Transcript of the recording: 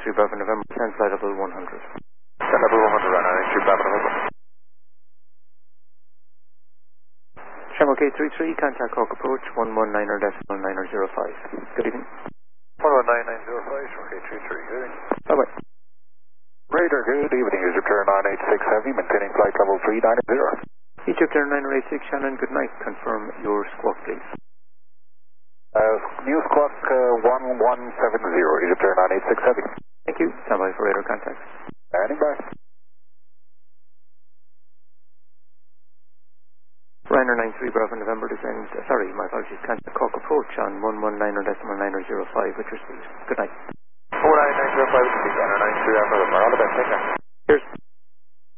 93 Bravo November, send flight level 100. Send level 100, Ryanair 93 Bravo November. Shamrock 833, contact Cork approach 119.905. Good evening. 119.905, Shamrock 833, good evening. Bye-bye. Radar, good evening, is return 986 Heavy, maintaining flight level 390. Egypt Air 986, Shannon, good night. Confirm your squawk, please. New squawk 1170, Egypt Air 986 Heavy. Thank you. Stand by for radar contact. Standing by. Ryanair 93 Bravo November descend, my apologies, contact Cork approach on 119.905 with your speed. Good night. 119.905 with speed, Ryanair 93 Bravo November, all the best, take care. Cheers.